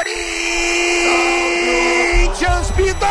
Corinthians pitou!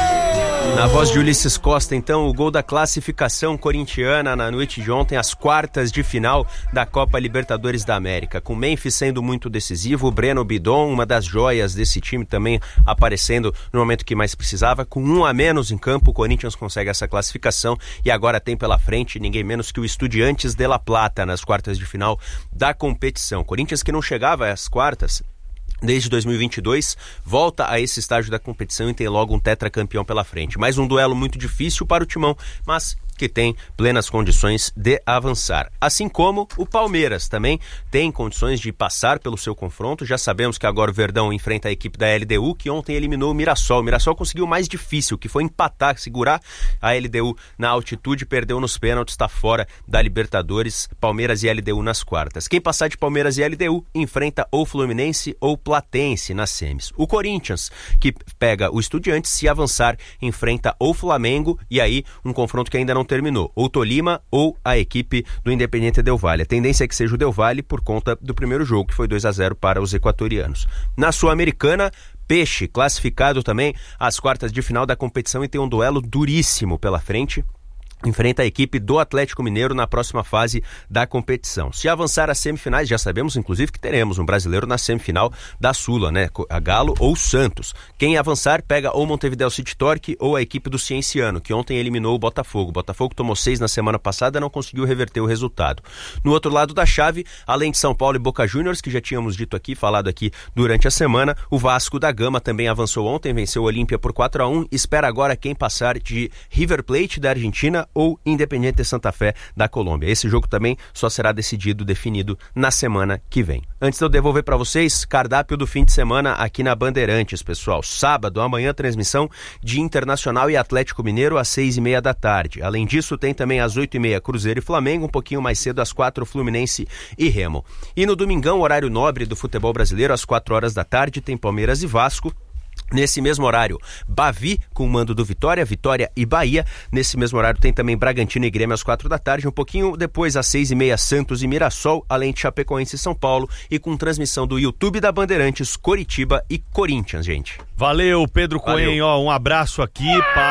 Na voz de Ulisses Costa, então, o gol da classificação corintiana na noite de ontem, às quartas de final da Copa Libertadores da América. Com o Memphis sendo muito decisivo, o Breno Bidon, uma das joias desse time, também aparecendo no momento que mais precisava. Com um a menos em campo, o Corinthians consegue essa classificação e agora tem pela frente ninguém menos que o Estudiantes de La Plata nas quartas de final da competição. Corinthians que não chegava às quartas desde 2022, volta a esse estágio da competição e tem logo um tetracampeão pela frente. Mais um duelo muito difícil para o Timão, mas que tem plenas condições de avançar. Assim como o Palmeiras também tem condições de passar pelo seu confronto. Já sabemos que agora o Verdão enfrenta a equipe da LDU, que ontem eliminou o Mirassol. O Mirassol conseguiu o mais difícil, que foi empatar, segurar a LDU na altitude, perdeu nos pênaltis, está fora da Libertadores. Palmeiras e LDU nas quartas. Quem passar de Palmeiras e LDU enfrenta ou Fluminense ou Platense nas semis. O Corinthians, que pega o Estudiantes, se avançar, enfrenta ou Flamengo, e aí um confronto que ainda não terminou, ou Tolima ou a equipe do Independiente Del Valle. A tendência é que seja o Del Valle por conta do primeiro jogo, que foi 2-0 para os equatorianos. Na Sul-Americana, Peixe, classificado também às quartas de final da competição e tem um duelo duríssimo pela frente. Enfrenta a equipe do Atlético Mineiro na próxima fase da competição. Se avançar às semifinais, já sabemos inclusive que teremos um brasileiro na semifinal da Sula, né? A Galo ou Santos. Quem avançar pega ou Montevideo City Torque ou a equipe do Cienciano, que ontem eliminou o Botafogo. O Botafogo tomou 6 na semana passada e não conseguiu reverter o resultado. No outro lado da chave, além de São Paulo e Boca Juniors, que já tínhamos dito aqui, falado aqui durante a semana, o Vasco da Gama também avançou ontem, venceu o Olímpia por 4-1, espera agora quem passar de River Plate da Argentina ou Independiente Santa Fé da Colômbia. Esse jogo também só será definido na semana que vem. Antes de eu devolver para vocês, cardápio do fim de semana aqui na Bandeirantes, pessoal. Sábado, amanhã, transmissão de Internacional e Atlético Mineiro às 6:30 da tarde. Além disso, tem também às 8:30 Cruzeiro e Flamengo, um pouquinho mais cedo às 4 Fluminense e Remo. E no domingão, horário nobre do futebol brasileiro, às 4 horas da tarde, tem Palmeiras e Vasco. Nesse mesmo horário, Bavi com o mando do Vitória e Bahia. Nesse mesmo horário tem também Bragantino e Grêmio às 4 da tarde. Um pouquinho depois, às 6:30, Santos e Mirassol, além de Chapecoense e São Paulo. E com transmissão do YouTube da Bandeirantes, Coritiba e Corinthians, gente. Valeu, Pedro Cohen. Ó, um abraço aqui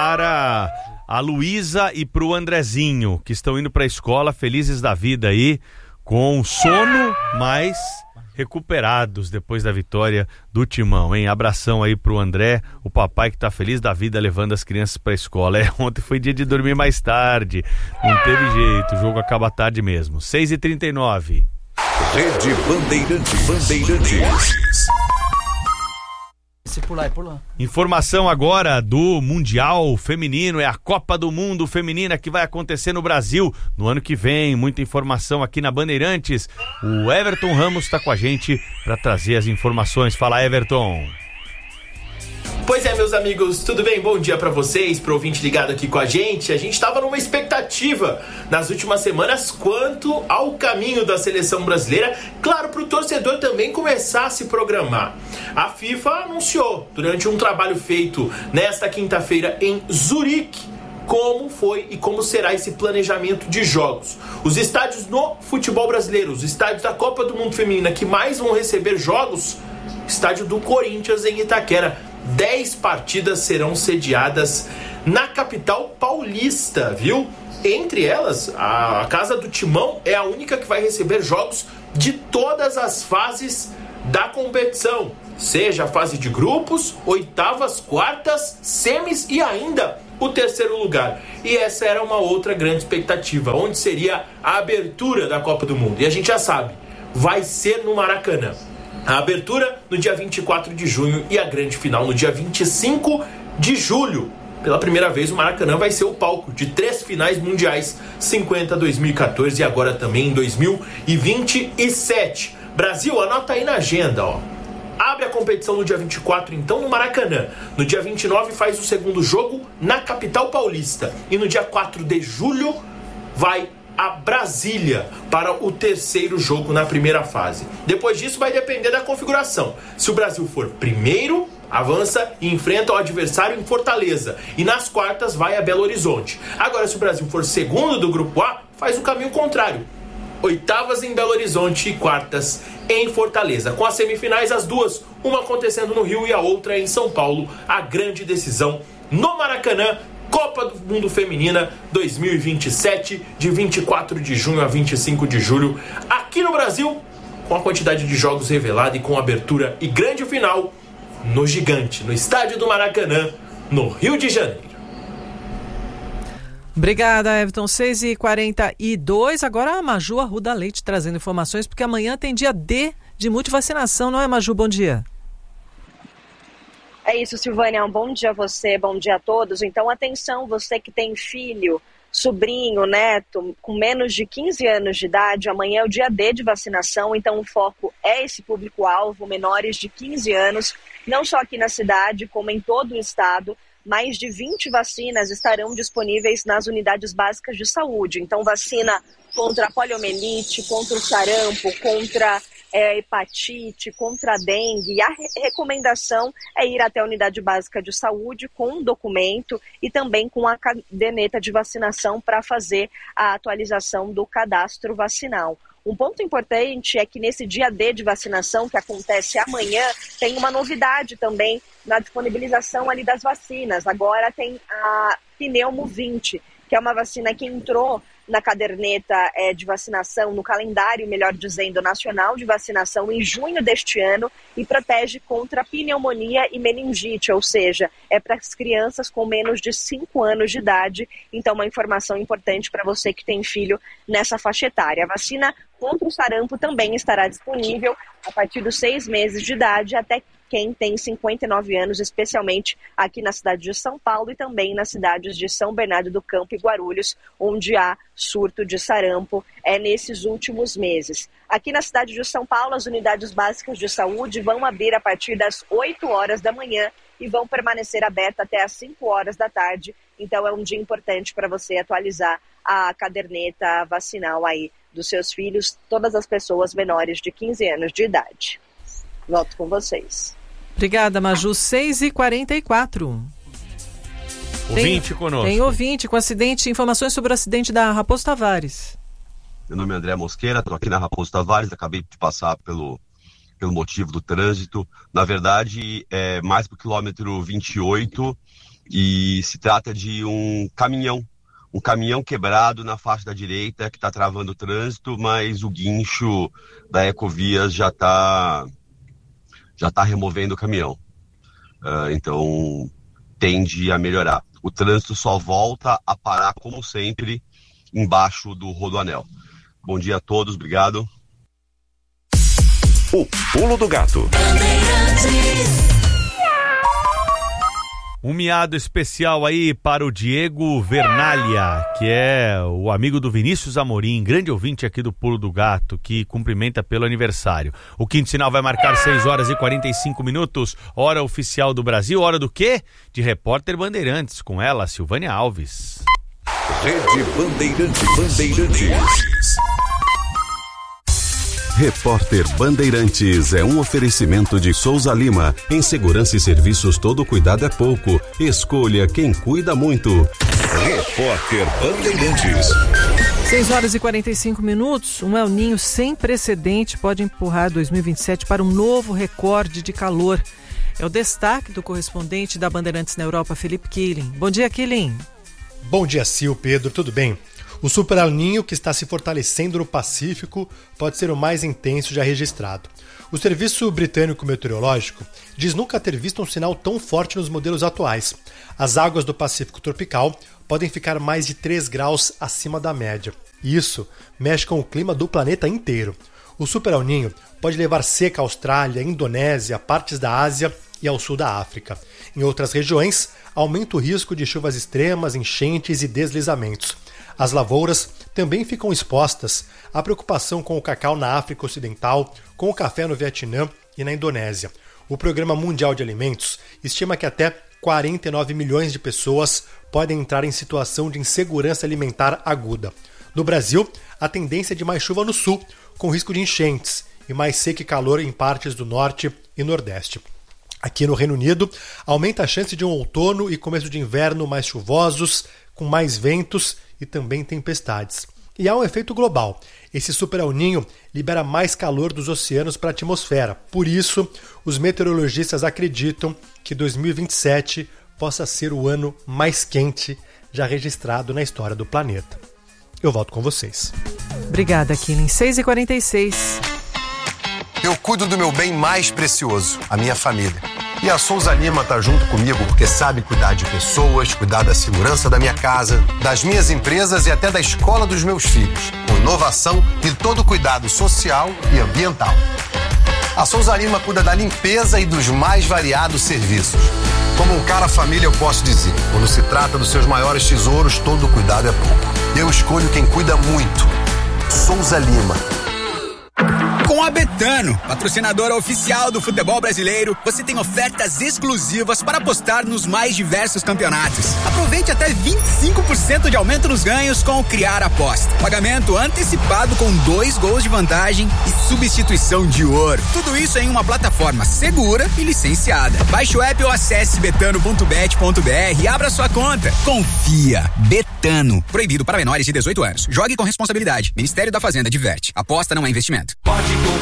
para a Luísa e pro Andrezinho, que estão indo pra escola, felizes da vida aí, com sono, mas recuperados depois da vitória do Timão, hein? Abração aí pro André, o papai que tá feliz da vida levando as crianças pra escola. Ontem foi dia de dormir mais tarde, não teve jeito, o jogo acaba tarde mesmo. 6h39. Rede Bandeirantes. Se pular, é pular. Informação agora do Mundial Feminino, é a Copa do Mundo Feminina que vai acontecer no Brasil no ano que vem. Muita informação aqui na Bandeirantes. O Everton Ramos está com a gente para trazer as informações. Fala, Everton. Pois é, meus amigos, tudo bem? Bom dia pra vocês, pro ouvinte ligado aqui com a gente. A gente tava numa expectativa nas últimas semanas quanto ao caminho da seleção brasileira, claro, pro torcedor também começar a se programar. A FIFA anunciou, durante um trabalho feito nesta quinta-feira em Zurique, como foi e como será esse planejamento de jogos. Os estádios no futebol brasileiro, os estádios da Copa do Mundo Feminina que mais vão receber jogos, estádio do Corinthians em Itaquera. 10 partidas serão sediadas na capital paulista, viu? Entre elas, a Casa do Timão é a única que vai receber jogos de todas as fases da competição, seja a fase de grupos, oitavas, quartas, semis e ainda o terceiro lugar. E essa era uma outra grande expectativa, onde seria a abertura da Copa do Mundo. E a gente já sabe, vai ser no Maracanã. A abertura no dia 24 de junho e a grande final no dia 25 de julho. Pela primeira vez o Maracanã vai ser o palco de 3 finais mundiais, 50, 2014 e agora também em 2027. Brasil, anota aí na agenda, ó. Abre a competição no dia 24, então, no Maracanã. No dia 29 faz o segundo jogo na capital paulista. E no dia 4 de julho vai a Brasília para o terceiro jogo na primeira fase. Depois disso vai depender da configuração. Se o Brasil for primeiro, avança e enfrenta o adversário em Fortaleza. E nas quartas vai a Belo Horizonte. Agora, se o Brasil for segundo do grupo A, faz o caminho contrário. Oitavas em Belo Horizonte e quartas em Fortaleza. Com as semifinais, as duas, uma acontecendo no Rio e a outra em São Paulo. A grande decisão no Maracanã, Copa do Mundo Feminina 2027, de 24 de junho a 25 de julho, aqui no Brasil, com a quantidade de jogos revelada e com abertura e grande final no Gigante, no estádio do Maracanã, no Rio de Janeiro. Obrigada, Everton. 6h42. Agora a Maju Arruda Leite trazendo informações, porque amanhã tem dia D de multivacinação, não é, Maju? Bom dia. É isso, Silvânia. Um bom dia a você, bom dia a todos. Então, atenção, você que tem filho, sobrinho, neto, com menos de 15 anos de idade, amanhã é o dia D de vacinação, então o foco é esse público-alvo, menores de 15 anos, não só aqui na cidade, como em todo o estado. Mais de 20 vacinas estarão disponíveis nas unidades básicas de saúde. Então, vacina contra a poliomielite, contra o sarampo, contra hepatite, contra a dengue. E a recomendação é ir até a unidade básica de saúde com um documento e também com a caderneta de vacinação para fazer a atualização do cadastro vacinal. Um ponto importante é que nesse dia D de vacinação, que acontece amanhã, tem uma novidade também na disponibilização ali das vacinas. Agora tem a Pneumo 20, que é uma vacina que entrou na caderneta de vacinação, no calendário, melhor dizendo, nacional de vacinação em junho deste ano e protege contra pneumonia e meningite, ou seja, é para as crianças com menos de 5 anos de idade. Então, uma informação importante para você que tem filho nessa faixa etária. A vacina contra o sarampo também estará disponível a partir dos 6 meses de idade até quem tem 59 anos, especialmente aqui na cidade de São Paulo e também nas cidades de São Bernardo do Campo e Guarulhos, onde há surto de sarampo nesses últimos meses. Aqui na cidade de São Paulo, as unidades básicas de saúde vão abrir a partir das 8 horas da manhã e vão permanecer abertas até as 5 horas da tarde. Então é um dia importante para você atualizar a caderneta vacinal aí dos seus filhos, todas as pessoas menores de 15 anos de idade. Volto com vocês. Obrigada, Maju. 6h44. Ouvinte conosco. Tem ouvinte com acidente, informações sobre o acidente da Raposo Tavares. Meu nome é André Mosqueira, estou aqui na Raposo Tavares, acabei de passar pelo motivo do trânsito. Na verdade, é mais para o quilômetro 28 e se trata de um caminhão quebrado na faixa da direita que está travando o trânsito, mas o guincho da Ecovias já está removendo o caminhão. Então, tende a melhorar. O trânsito só volta a parar, como sempre, embaixo do Rodoanel. Bom dia a todos, obrigado. O Pulo do Gato. Um miado especial aí para o Diego Vernalha, que é o amigo do Vinícius Amorim, grande ouvinte aqui do Pulo do Gato, que cumprimenta pelo aniversário. O quinto sinal vai marcar 6h45, hora oficial do Brasil. Hora do quê? De Repórter Bandeirantes, com ela, Silvânia Alves. Rede Bandeirantes. Repórter Bandeirantes é um oferecimento de Souza Lima. Em segurança e serviços, todo cuidado é pouco. Escolha quem cuida muito. Repórter Bandeirantes. 6h45. Um El Niño sem precedente pode empurrar 2027 para um novo recorde de calor. É o destaque do correspondente da Bandeirantes na Europa, Felipe Killing. Bom dia, Killing. Bom dia, Sil, Pedro, tudo bem? O Super El Niño, que está se fortalecendo no Pacífico, pode ser o mais intenso já registrado. O Serviço Britânico Meteorológico diz nunca ter visto um sinal tão forte nos modelos atuais. As águas do Pacífico tropical podem ficar mais de 3 graus acima da média. E isso mexe com o clima do planeta inteiro. O Super El Niño pode levar seca à Austrália, Indonésia, partes da Ásia e ao sul da África. Em outras regiões, aumenta o risco de chuvas extremas, enchentes e deslizamentos. As lavouras também ficam expostas à preocupação com o cacau na África Ocidental, com o café no Vietnã e na Indonésia. O Programa Mundial de Alimentos estima que até 49 milhões de pessoas podem entrar em situação de insegurança alimentar aguda. No Brasil, a tendência é de mais chuva no sul, com risco de enchentes, e mais seca e calor em partes do norte e nordeste. Aqui no Reino Unido, aumenta a chance de um outono e começo de inverno mais chuvosos, com mais ventos e também tempestades. E há um efeito global. Esse super El Niño libera mais calor dos oceanos para a atmosfera. Por isso, os meteorologistas acreditam que 2027 possa ser o ano mais quente já registrado na história do planeta. Eu volto com vocês. Obrigada, Killing. 6h46. Eu cuido do meu bem mais precioso, a minha família. E a Souza Lima tá junto comigo porque sabe cuidar de pessoas, cuidar da segurança da minha casa, das minhas empresas e até da escola dos meus filhos, com inovação e todo cuidado social e ambiental. A Souza Lima cuida da limpeza e dos mais variados serviços. Como um cara família, eu posso dizer, quando se trata dos seus maiores tesouros, todo cuidado é pouco. Eu escolho quem cuida muito. Souza Lima. Com a Betano, patrocinadora oficial do futebol brasileiro, você tem ofertas exclusivas para apostar nos mais diversos campeonatos. Aproveite até 25% de aumento nos ganhos com o Criar Aposta. Pagamento antecipado com 2 gols de vantagem e substituição de ouro. Tudo isso em uma plataforma segura e licenciada. Baixe o app ou acesse betano.bet.br e abra sua conta. Confia. Betano. Proibido para menores de 18 anos. Jogue com responsabilidade. Ministério da Fazenda diverte. Aposta não é investimento.